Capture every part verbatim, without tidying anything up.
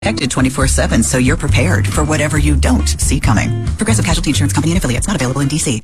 Protected twenty-four seven, so you're prepared for whatever you don't see coming. Progressive Casualty Insurance Company and affiliates, not available in D C.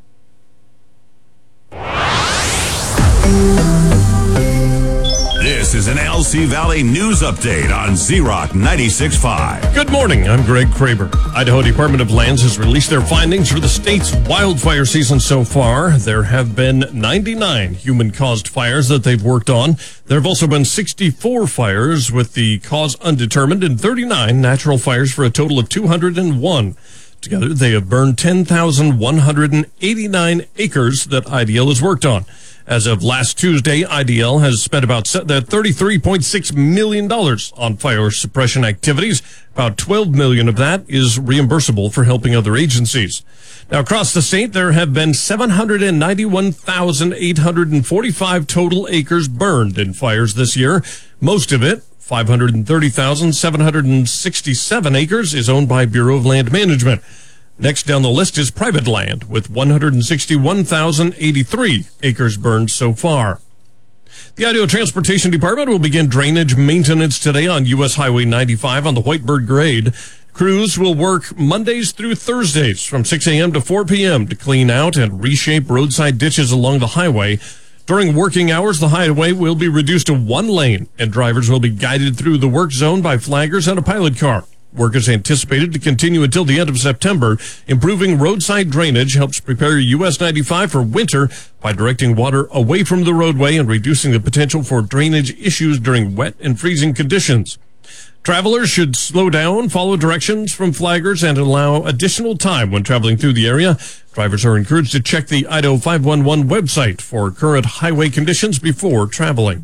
This is an L C Valley News Update on Z-Rock ninety-six point five. Good morning, I'm Greg Kraber. Idaho Department of Lands has released their findings for the state's wildfire season so far. There have been ninety-nine human-caused fires that they've worked on. There have also been sixty-four fires with the cause undetermined and thirty-nine natural fires for a total of two hundred one. Together, they have burned ten thousand one hundred eighty-nine acres that I D L has worked on. As of last Tuesday, I D L has spent about thirty-three point six million dollars on fire suppression activities. About twelve million dollars of that is reimbursable for helping other agencies. Now, across the state, there have been seven hundred ninety-one thousand eight hundred forty-five total acres burned in fires this year. Most of it, five hundred thirty thousand seven hundred sixty-seven acres, is owned by Bureau of Land Management. Next down the list is private land, with one hundred sixty-one thousand eighty-three acres burned so far. The Idaho Transportation Department will begin drainage maintenance today on U S Highway ninety-five on the Whitebird grade. Crews will work Mondays through Thursdays from six a.m. to four p.m. to clean out and reshape roadside ditches along the highway. During working hours, the highway will be reduced to one lane, and drivers will be guided through the work zone by flaggers and a pilot car. Work is anticipated to continue until the end of September. Improving roadside drainage helps prepare U S ninety-five for winter by directing water away from the roadway and reducing the potential for drainage issues during wet and freezing conditions. Travelers should slow down, follow directions from flaggers, and allow additional time when traveling through the area. Drivers are encouraged to check the Idaho five one one website for current highway conditions before traveling.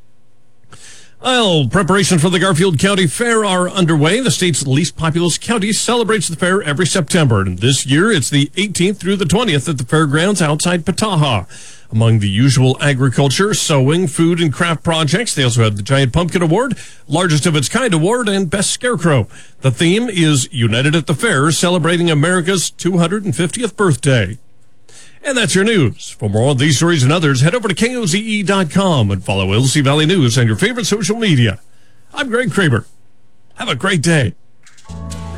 Well, preparations for the Garfield County Fair are underway. The state's least populous county celebrates the fair every September, and this year it's the eighteenth through the twentieth at the fairgrounds outside Petaha. Among the usual agriculture, sewing, food, and craft projects, they also had the Giant Pumpkin Award, largest of its kind award, and Best Scarecrow. The theme is United at the Fair, celebrating America's two hundred fiftieth birthday. And that's your news. For more on these stories and others, head over to K O Z E dot com and follow L C Valley News on your favorite social media. I'm Greg Kraber. Have a great day.